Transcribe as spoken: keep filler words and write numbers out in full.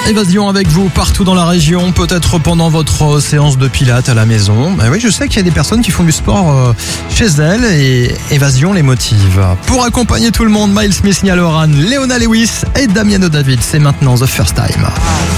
Évasion avec vous partout dans la région, peut-être pendant votre séance de pilates à la maison. Ben oui, je sais qu'il y a des personnes qui font du sport euh, chez elles et Évasion les motive. Pour accompagner tout le monde, Miles Smith, Niall Horan, Leona Lewis et Damiano David. C'est maintenant The First Time.